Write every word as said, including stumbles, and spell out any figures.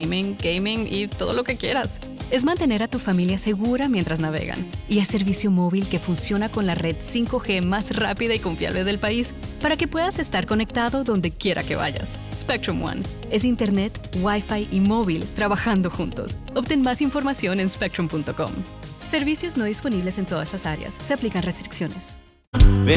streaming, gaming y todo lo que quieras. Es mantener a tu familia segura mientras navegan. Y es servicio móvil que funciona con la red cinco G más rápida y confiable del país para que puedas estar conectado donde quiera que vayas. Spectrum One es internet, Wi-Fi y móvil trabajando juntos. Obtén más información en spectrum punto com. Servicios no disponibles en todas las áreas. Se aplican restricciones. Ven